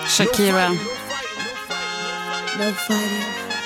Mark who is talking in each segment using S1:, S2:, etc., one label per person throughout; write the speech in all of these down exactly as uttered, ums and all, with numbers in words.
S1: Shakira.
S2: No fighting.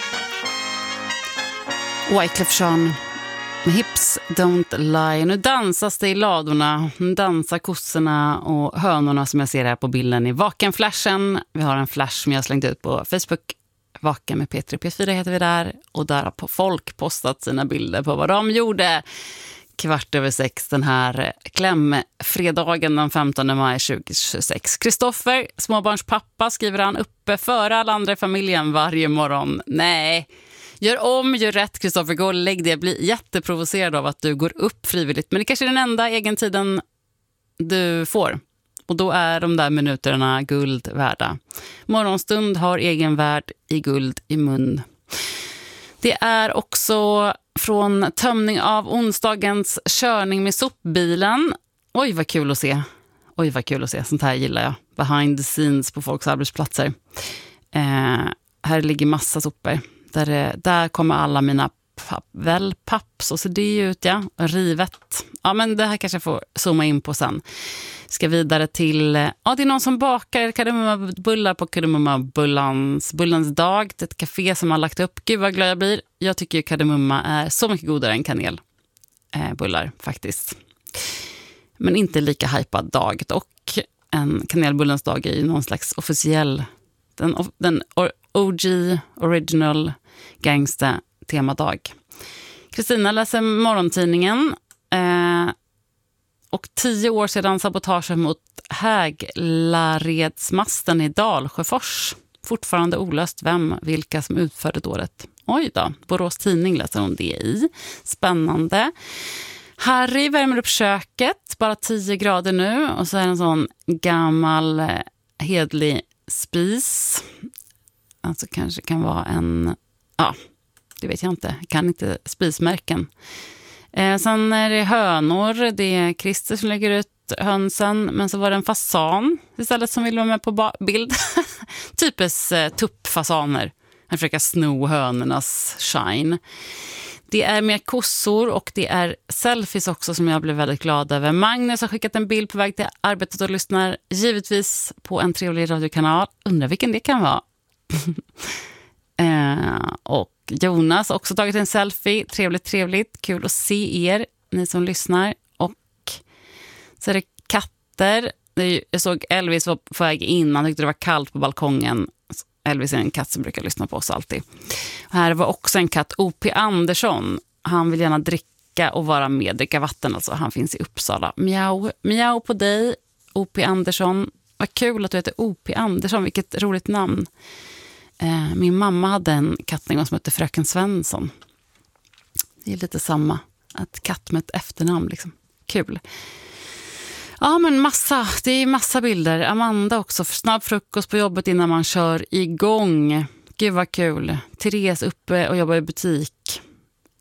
S1: Wyclef Jean med Hips Don't Lie. Nu dansas det i ladorna. Nu dansar kossorna och hönorna som jag ser här på bilden i Vaken-flashen. Vi har en flash som jag har slängt ut på Facebook. Vaken med P tre P fyra heter vi där. Och där har folk postat sina bilder på vad de gjorde. Kvart över sex den här klämfredagen den femtonde maj tjugohundratjugosex. Kristoffer, småbarnspappa, skriver han, uppe före alla andra i familjen varje morgon. Nej, gör om, gör rätt Kristoffer, gå och lägg det. Jag blir jätteprovocerad av att du går upp frivilligt. Men det kanske är den enda egentiden du får. Och då är de där minuterna guld värda. Morgonstund har egen värld i guld i mun. Det är också från tömning av onsdagens körning med sopbilen. Oj, vad kul att se. Oj, vad kul att se. Sånt här gillar jag. Behind the scenes på folks arbetsplatser. Eh, här ligger massa sopor. Där, där kommer alla mina papp, väl paps och så det ut, ja. Rivet. Ja, men det här kanske jag får zooma in på sen. Ska vidare till, ja, det är någon som bakar kardemummabullar på Kardemummabullans bullans dag. Det är ett café som har lagt upp. Gud vad glad jag blir. Jag tycker ju kardemumma är så mycket godare än kanelbullar eh, faktiskt. Men inte lika hypad dag. Och en kanelbullans dag är ju någon slags officiell, den, den O G, original gangsta temadag. Kristina läser morgontidningen. Eh, Och tio år sedan sabotagen mot Häglaredsmasten i Dalsjöfors. Fortfarande olöst vem, vilka som utförde dådet. Oj då, Borås Tidning läser hon det i. Spännande. Harry värmer upp köket, bara tio grader nu. Och så är det en sån gammal hedlig spis. Alltså kanske kan vara en, ja, det vet jag inte. Kan inte spismärken. Eh, sen är det hönor, det är Christer som lägger ut hönsen, men så var det en fasan istället som vill vara med på ba- bild. Typiskt eh, tuppfasaner. Han försöker sno hönornas shine. Det är mer kossor och det är selfies också som jag blev väldigt glad över. Magnus har skickat en bild på väg till arbetet och lyssnar givetvis på en trevlig radiokanal. Undrar vilken det kan vara. eh, och Jonas har också tagit en selfie. Trevligt, trevligt. Kul att se er, ni som lyssnar. Och så är det katter. Jag såg Elvis var på väg in. Han tyckte det var kallt på balkongen. Elvis är en katt som brukar lyssna på oss alltid. Och här var också en katt, O P Andersson. Han vill gärna dricka och vara med, dricka vatten. Alltså. Han finns i Uppsala. Miau, miau på dig, O P Andersson. Vad kul att du heter O P Andersson. Vilket roligt namn. Min mamma hade en katt en gång som hette Fröken Svensson. Det är lite samma. Ett katt med ett efternamn liksom. Kul. Ja, men massa. Det är massa bilder. Amanda också. Snabb frukost på jobbet innan man kör igång. Gud vad kul. Therese uppe och jobbar i butik.